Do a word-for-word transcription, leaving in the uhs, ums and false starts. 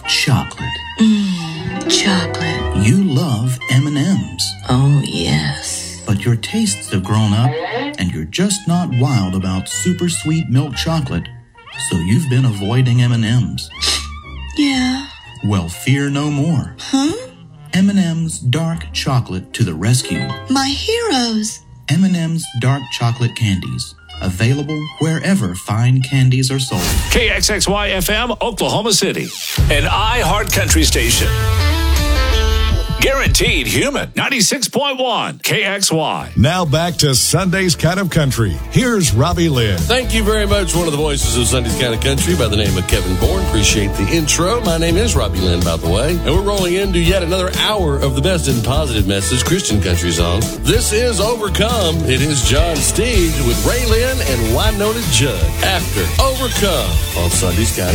chocolate. Mmm, chocolate. You love M and M's. Oh, yes. But your tastes have grown up, and you're just not wild about super sweet milk chocolate, so you've been avoiding M and M's. Yeah. Well, fear no more. Huh? M and M's Dark Chocolate to the rescue. My heroes. M and M's Dark Chocolate Candies. Available wherever fine candies are sold. K X X Y F M, Oklahoma City. An iHeart Country station. Guaranteed human. ninety-six point one K X Y. Now back to Sunday's Kind of Country. Here's Robbie Lynn. Thank you very much. One of the voices of Sunday's Kind of Country by the name of Kevin Bourne. Appreciate the intro. My name is Robbie Lynn, by the way. And we're rolling into yet another hour of the best in positive message Christian country songs. This is Overcome. It is John Steed with Ray Lynn and Wynonna Judd. After Overcome on Sunday's Kind of